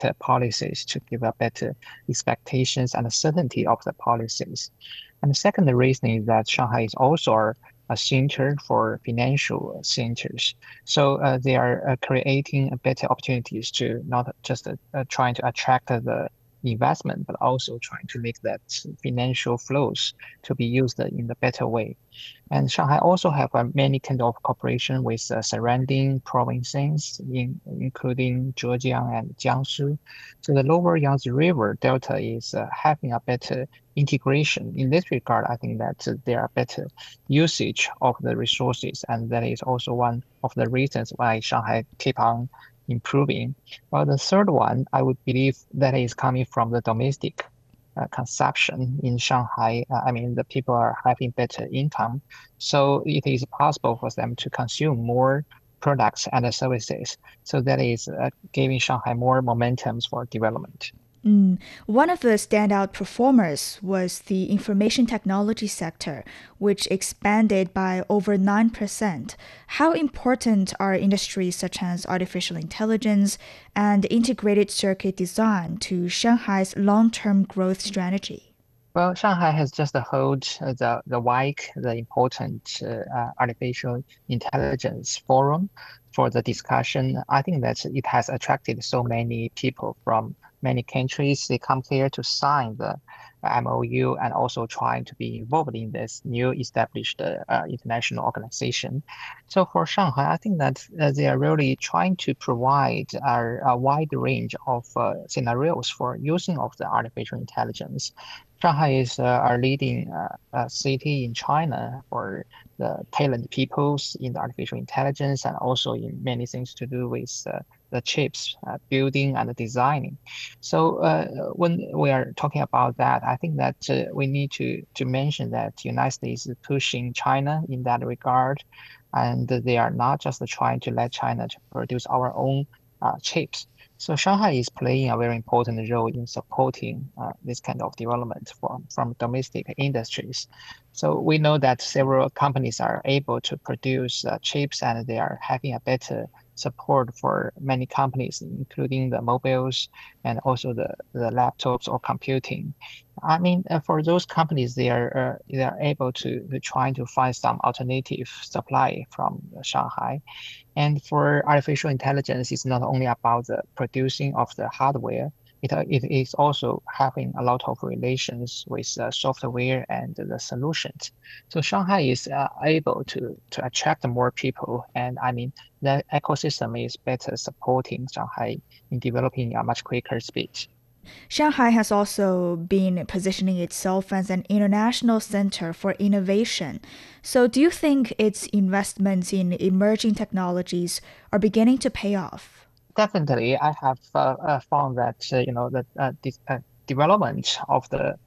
policies to give a better expectations and certainty of the policies. And the second reason is that Shanghai is also a center for financial centers. So they are creating better opportunities to not just trying to attract the investment, but also trying to make that financial flows to be used in the better way. And Shanghai also have many kind of cooperation with surrounding provinces, including Zhejiang and Jiangsu. So the lower Yangtze River Delta is having a better integration. In this regard, I think that there are better usage of the resources, and that is also one of the reasons why Shanghai keep on improving. Well, the third one, I would believe that is coming from the domestic consumption in Shanghai. I mean, the people are having better income, so it is possible for them to consume more products and services. So that is giving Shanghai more momentums for development. One of the standout performers was the information technology sector, which expanded by over 9%. How important are industries such as artificial intelligence and integrated circuit design to Shanghai's long-term growth strategy? Well, Shanghai has just held the WIC, the important artificial intelligence forum for the discussion. I think that it has attracted so many people from many countries. They come here to sign the MOU and also trying to be involved in this new established international organization. So for Shanghai, I think that they are really trying to provide a wide range of scenarios for using of the artificial intelligence. Shanghai is our leading city in China for the talent peoples in the artificial intelligence and also in many things to do with the chips building and designing. So when we are talking about that, I think that we need to mention that United States is pushing China in that regard, and they are not just trying to let China to produce our own chips. So Shanghai is playing a very important role in supporting this kind of development from domestic industries. So we know that several companies are able to produce chips and they are having a better support for many companies, including the mobiles and also the laptops or computing. I mean, for those companies, they are able to trying to find some alternative supply from Shanghai. And for artificial intelligence, it's not only about the producing of the hardware, it is also having a lot of relations with software and the solutions. So Shanghai is able to attract more people, and I mean the ecosystem is better supporting Shanghai in developing a much quicker speed. Shanghai has also been positioning itself as an international center for innovation. So, do you think its investments in emerging technologies are beginning to pay off? Definitely, I have found that you know that this development of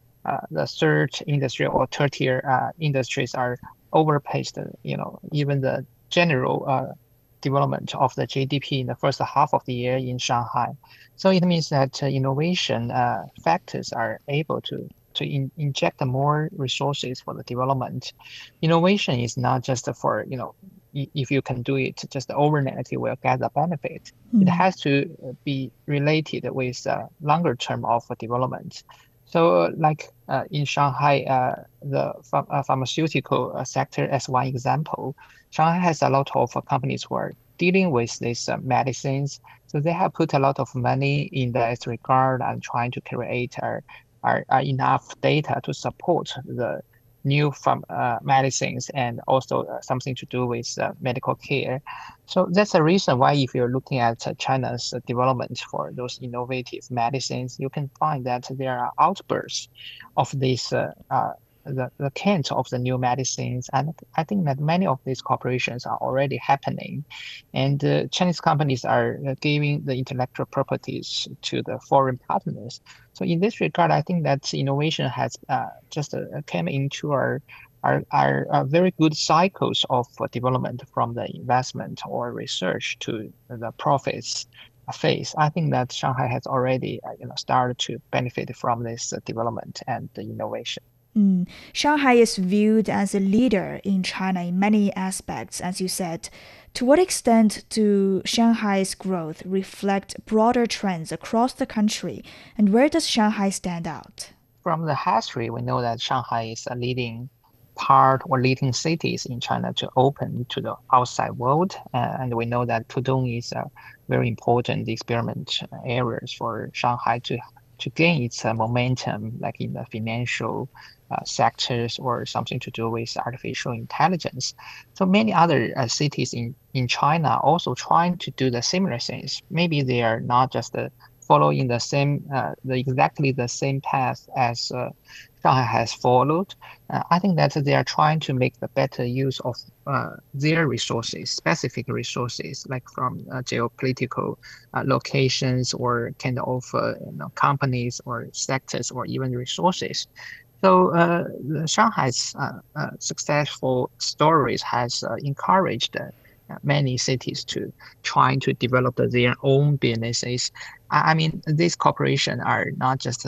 the third industry or third tier industries are overpaced. You know, even the general development of the GDP in the first half of the year in Shanghai. So it means that innovation factors are able to inject more resources for the development. Innovation is not just for, you know, if you can do it just overnight, you will get the benefit. It Hmm. has to be related with longer term of development. So, like in Shanghai, the pharmaceutical sector, as one example, Shanghai has a lot of companies who are dealing with these medicines. So they have put a lot of money in that regard and trying to create enough data to support the new medicines and also something to do with medical care. So that's the reason why if you're looking at China's development for those innovative medicines, you can find that there are outbursts of these the kinds of the new medicines. And I think that many of these corporations are already happening. And Chinese companies are giving the intellectual properties to the foreign partners. So in this regard, I think that innovation has just came into our very good cycles of development from the investment or research to the profits phase. I think that Shanghai has already started to benefit from this development and the innovation. Shanghai is viewed as a leader in China in many aspects, as you said. To what extent do Shanghai's growth reflect broader trends across the country, and where does Shanghai stand out? From the history, we know that Shanghai is a leading part or leading cities in China to open to the outside world. And we know that Pudong is a very important experiment areas for Shanghai to gain its momentum, like in the financial sectors or something to do with artificial intelligence. So many other cities in China also trying to do the similar things. Maybe they are not just following exactly the same path as Shanghai has followed. I think that they are trying to make the better use of their resources, specific resources, like from geopolitical locations or kind of companies or sectors or even resources. So Shanghai's successful stories has encouraged many cities to trying to develop their own businesses. I mean, these corporations are not just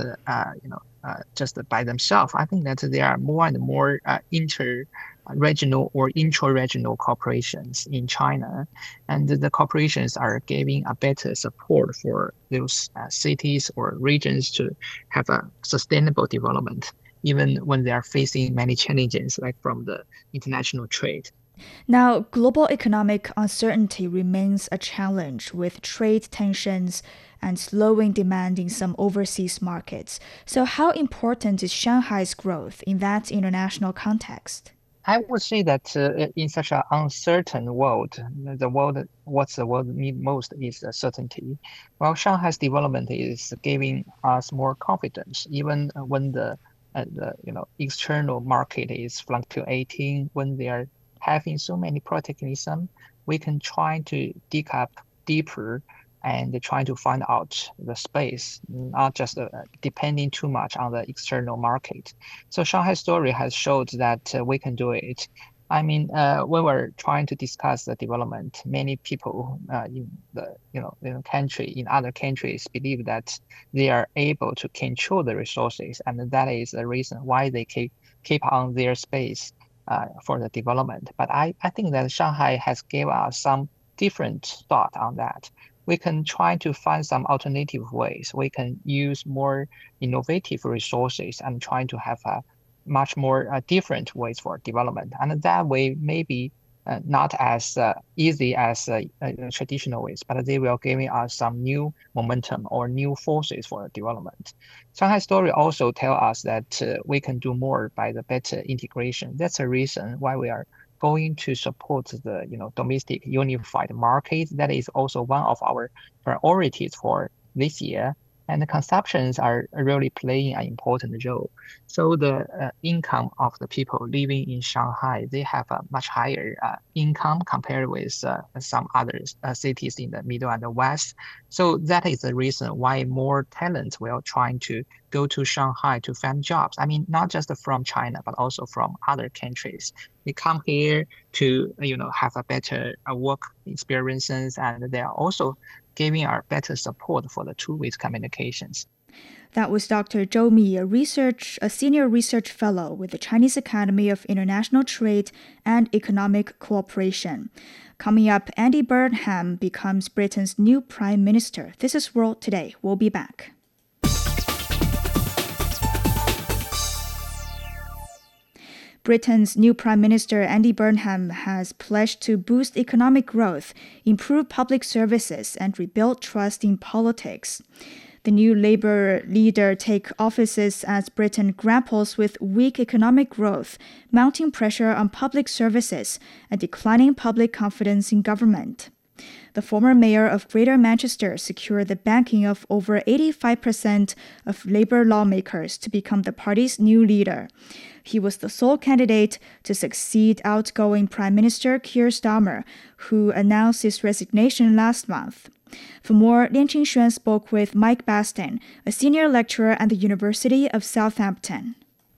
just by themselves. I think that there are more and more inter-regional or intra-regional corporations in China, and the corporations are giving a better support for those cities or regions to have a sustainable development, even when they are facing many challenges, like from the international trade. Now, global economic uncertainty remains a challenge with trade tensions and slowing demand in some overseas markets. So, how important is Shanghai's growth in that international context? I would say that in such an uncertain world, what the world need most is certainty. While Shanghai's development is giving us more confidence, even when the external market is fluctuating, when they are having so many protectionism, we can try to dig up deeper and try to find out the space, not just depending too much on the external market. So Shanghai story has showed that we can do it. I mean, when we're trying to discuss the development, many people in the country, in other countries, believe that they are able to control the resources, and that is the reason why they keep on their space for the development. But I think that Shanghai has gave us some different thought on that. We can try to find some alternative ways. We can use more innovative resources and try to have a much more different ways for development. And that way, maybe not as easy as traditional ways, but they will give us some new momentum or new forces for development. Shanghai story also tell us that we can do more by the better integration. That's the reason why we are going to support the domestic unified market. That is also one of our priorities for this year. And the consumptions are really playing an important role. So the income of the people living in Shanghai, they have a much higher income compared with some other cities in the middle and the west. So that is the reason why more talents will trying to go to Shanghai to find jobs. I mean, not just from China, but also from other countries. They come here to have a better work experiences, and they are also giving our better support for the two-way communications. That was Dr. Zhou Mi, a senior research fellow with the Chinese Academy of International Trade and Economic Cooperation. Coming up, Andy Burnham becomes Britain's new prime minister. This is World Today. We'll be back. Britain's new Prime Minister Andy Burnham has pledged to boost economic growth, improve public services, and rebuild trust in politics. The new Labour leader takes office as Britain grapples with weak economic growth, mounting pressure on public services, and declining public confidence in government. The former mayor of Greater Manchester secured the backing of over 85% of Labour lawmakers to become the party's new leader. He was the sole candidate to succeed outgoing Prime Minister Keir Starmer, who announced his resignation last month. For more, Lian Qingxuan spoke with Mike Baston, a senior lecturer at the University of Southampton.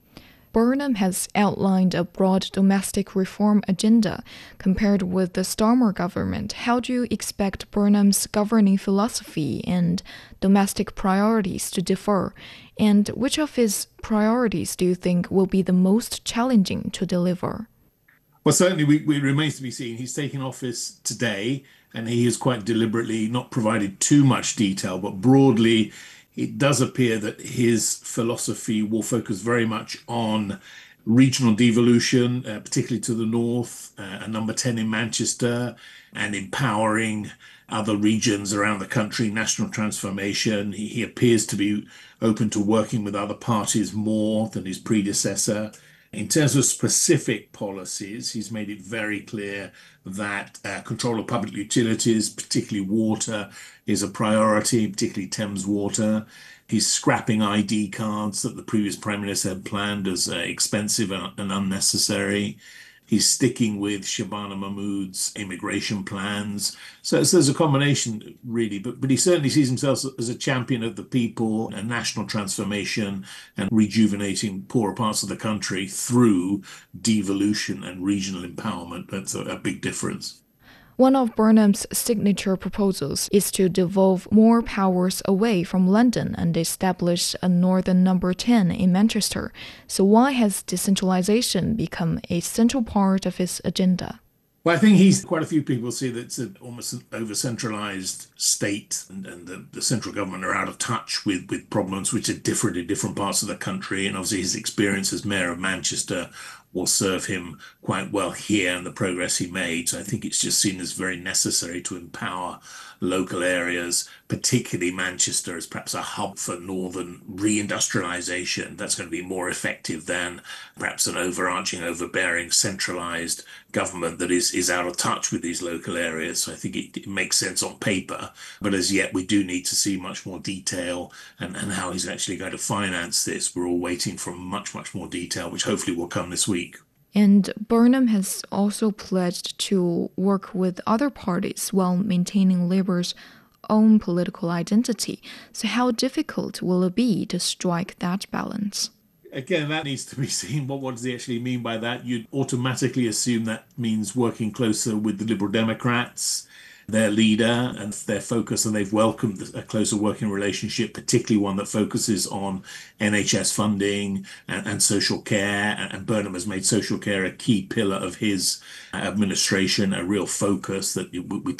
Burnham has outlined a broad domestic reform agenda. Compared with the Starmer government, how do you expect Burnham's governing philosophy and domestic priorities to differ? And which of his priorities do you think will be the most challenging to deliver? Well, certainly it remains to be seen. He's taken office today, and he has quite deliberately not provided too much detail, but broadly, it does appear that his philosophy will focus very much on regional devolution, particularly to the north, number 10 in Manchester, and empowering other regions around the country, national transformation. He appears to be open to working with other parties more than his predecessor. In terms of specific policies, he's made it very clear that control of public utilities, particularly water, is a priority, particularly Thames Water. He's scrapping ID cards that the previous Prime Minister had planned as expensive and unnecessary. He's sticking with Shabana Mahmood's immigration plans. So there's a combination, really, but he certainly sees himself as a champion of the people and national transformation and rejuvenating poorer parts of the country through devolution and regional empowerment. That's a big difference. One of Burnham's signature proposals is to devolve more powers away from London and establish a Northern Number 10 in Manchester. So why has decentralization become a central part of his agenda? Well, I think quite a few people see that it's almost an over-centralized state, and the central government are out of touch with problems which are different in different parts of the country. And obviously his experience as mayor of Manchester will serve him quite well here and the progress he made. So I think it's just seen as very necessary to empower local areas, particularly Manchester, as perhaps a hub for northern reindustrialization. That's going to be more effective than perhaps an overarching, overbearing, centralized government that is out of touch with these local areas. So I think it makes sense on paper, but as yet we do need to see much more detail and how he's actually going to finance this. We're all waiting for much, much more detail, which hopefully will come this week. And Burnham has also pledged to work with other parties while maintaining Labour's own political identity. So how difficult will it be to strike that balance? Again, that needs to be seen. What does he actually mean by that? You'd automatically assume that means working closer with the Liberal Democrats, their leader and their focus, and they've welcomed a closer working relationship, particularly one that focuses on NHS funding and social care. And Burnham has made social care a key pillar of his administration, a real focus that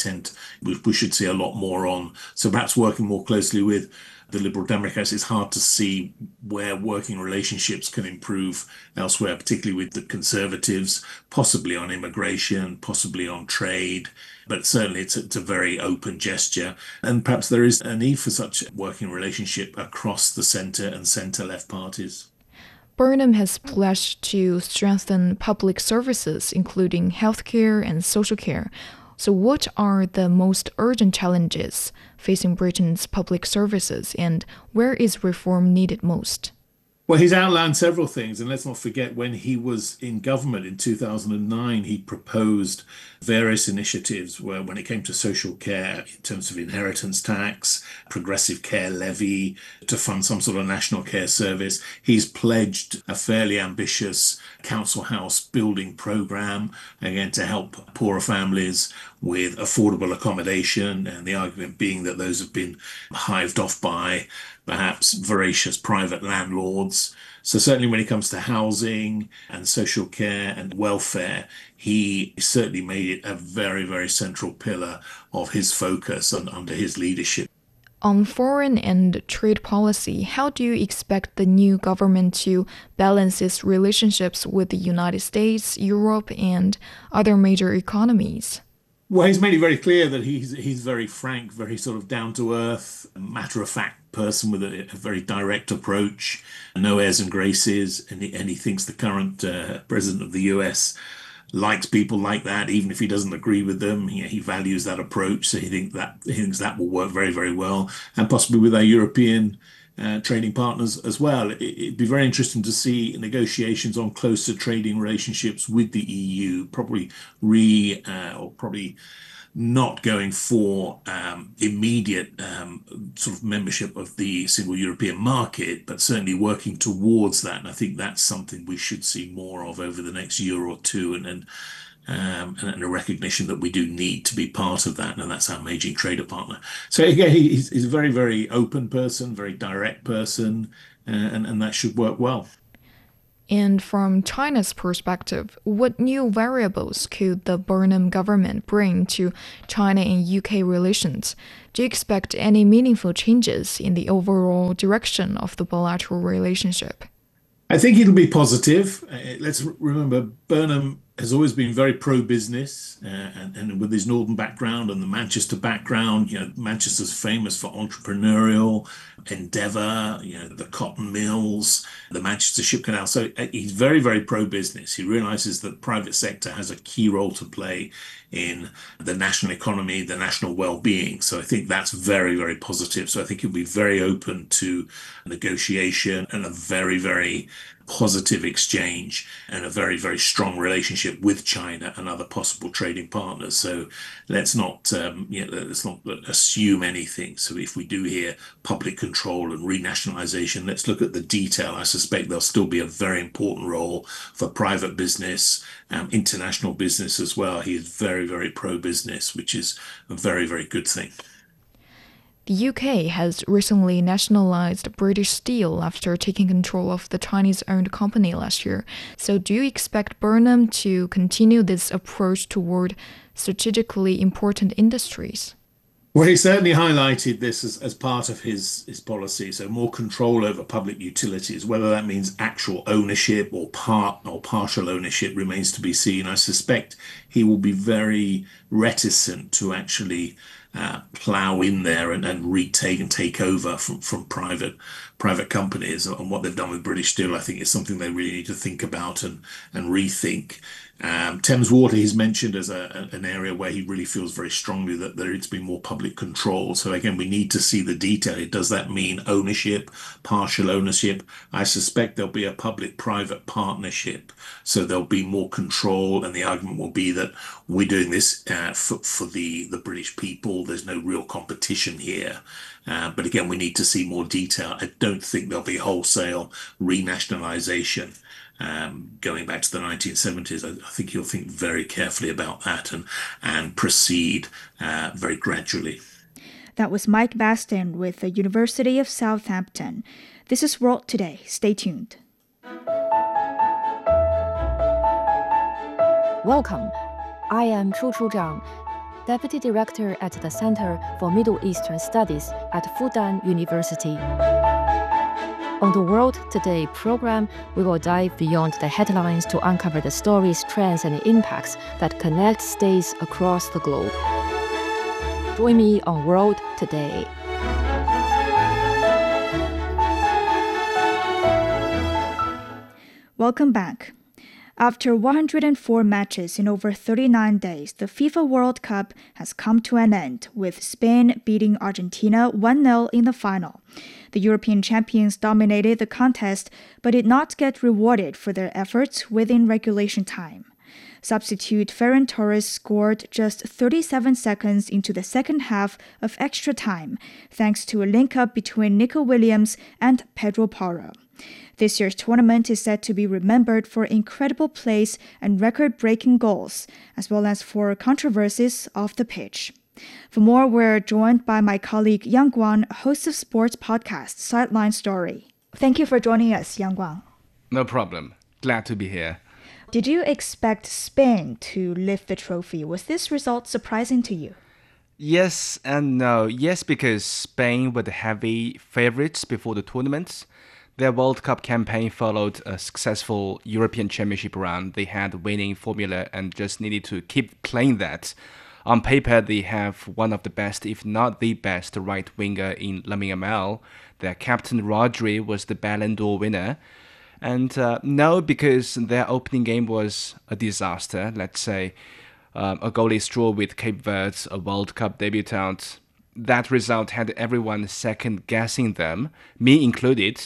we should see a lot more on. So perhaps working more closely with the Liberal Democrats, it's hard to see where working relationships can improve elsewhere, particularly with the Conservatives, possibly on immigration, possibly on trade. But certainly it's a very open gesture. And perhaps there is a need for such a working relationship across the centre and centre-left parties. Burnham has pledged to strengthen public services, including healthcare and social care. So what are the most urgent challenges facing Britain's public services, and where is reform needed most? Well, he's outlined several things, and let's not forget when he was in government in 2009, he proposed various initiatives where, when it came to social care, in terms of inheritance tax, progressive care levy, to fund some sort of national care service. He's pledged a fairly ambitious council house building program, again, to help poorer families with affordable accommodation, and the argument being that those have been hived off by perhaps voracious private landlords. So certainly when it comes to housing and social care and welfare, he certainly made it a very, very central pillar of his focus under his leadership. On foreign and trade policy, how do you expect the new government to balance its relationships with the United States, Europe, and other major economies? Well, he's made it very clear that he's very frank, very sort of down-to-earth, matter-of-fact person with a very direct approach, no airs and graces, and he thinks the current president of the US likes people like that, even if he doesn't agree with them. He values that approach, so he thinks that will work very, very well, and possibly with our European trading partners as well. It'd be very interesting to see negotiations on closer trading relationships with the EU, probably not going for immediate sort of membership of the single European market, but certainly working towards that. And I think that's something we should see more of over the next year or two, and a recognition that we do need to be part of that, and that's our major trader partner. So again, he's a very, very open person, very direct person, and that should work well. And from China's perspective, what new variables could the Burnham government bring to China and UK relations? Do you expect any meaningful changes in the overall direction of the bilateral relationship? I think it'll be positive. Let's remember, Burnham has always been very pro-business, and with his northern background and the Manchester background, Manchester's famous for entrepreneurial endeavor, the cotton mills, the Manchester Ship Canal. So he's very, very pro-business. He realizes that the private sector has a key role to play in the national economy, the national well-being. So I think that's very, very positive. So I think he'll be very open to negotiation and a very, very positive exchange and a very, very strong relationship with China and other possible trading partners. So let's not assume anything. So if we do hear public control and renationalization, let's look at the detail. I suspect there'll still be a very important role for private business, international business as well. He is very, very pro-business, which is a very, very good thing. The UK has recently nationalized British Steel after taking control of the Chinese-owned company last year. So do you expect Burnham to continue this approach toward strategically important industries? Well, he certainly highlighted this as part of his policy, so more control over public utilities. Whether that means actual ownership or part or partial ownership remains to be seen. I suspect he will be very reticent to actually plow in there and retake and take over from private companies. And what they've done with British Steel, I think, is something they really need to think about and rethink. Thames Water he's mentioned as an area where he really feels very strongly that there needs to be more public control. So again, we need to see the detail. Does that mean ownership, partial ownership? I suspect there'll be a public-private partnership, so there'll be more control, and the argument will be that we're doing this for the British people. There's no real competition here. But again, we need to see more detail. I don't think there'll be wholesale renationalization. Going back to the 1970s, I think he'll think very carefully about that and proceed very gradually. That was Mike Bastin with the University of Southampton. This is World Today. Stay tuned. Welcome. I am Chu Zhang, Deputy Director at the Center for Middle Eastern Studies at Fudan University. On the World Today program, we will dive beyond the headlines to uncover the stories, trends, and impacts that connect states across the globe. Join me on World Today. Welcome back. After 104 matches in over 39 days, the FIFA World Cup has come to an end, with Spain beating Argentina 1-0 in the final. The European champions dominated the contest, but did not get rewarded for their efforts within regulation time. Substitute Ferran Torres scored just 37 seconds into the second half of extra time, thanks to a link-up between Nico Williams and Pedro Porro. This year's tournament is said to be remembered for incredible plays and record-breaking goals, as well as for controversies off the pitch. For more, we're joined by my colleague Yang Guang, host of sports podcast Sideline Story. Thank you for joining us, Yang Guang. No problem. Glad to be here. Did you expect Spain to lift the trophy? Was this result surprising to you? Yes and no. Yes, because Spain were the heavy favorites before the tournament. Their World Cup campaign followed a successful European Championship run. They had winning formula and just needed to keep playing that. On paper, they have one of the best, if not the best, right winger in Lamine Yamal. Their captain Rodri was the Ballon d'Or winner. And no, because their opening game was a disaster. Let's say a goalless draw with Cape Verde, a World Cup debutant. That result had everyone second-guessing them, me included.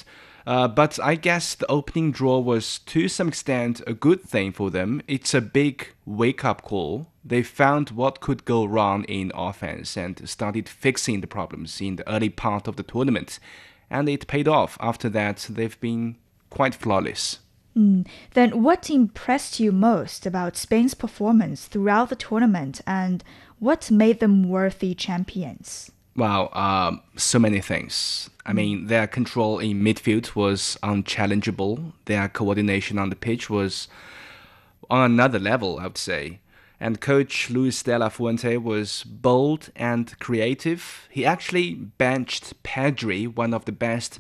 But I guess the opening draw was to some extent a good thing for them. It's a big wake-up call. They found what could go wrong in offense and started fixing the problems in the early part of the tournament. And it paid off. After that, they've been quite flawless. Then what impressed you most about Spain's performance throughout the tournament, and what made them worthy champions? Wow, so many things. I mean, their control in midfield was unchallengeable. Their coordination on the pitch was on another level, I would say. And coach Luis de la Fuente was bold and creative. He actually benched Pedri, one of the best